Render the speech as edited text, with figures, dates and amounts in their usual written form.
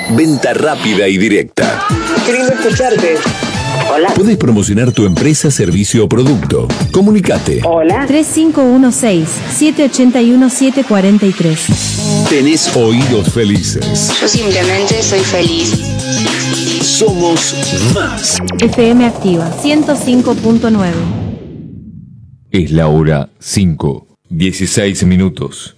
Venta rápida y directa. Qué lindo escucharte. Hola. Puedes promocionar tu empresa, servicio o producto. Comunicate. Hola. 3516-781-743. Tenés oídos felices. Yo simplemente soy feliz. Somos más. FM Activa 105.9. Es la hora 5:16.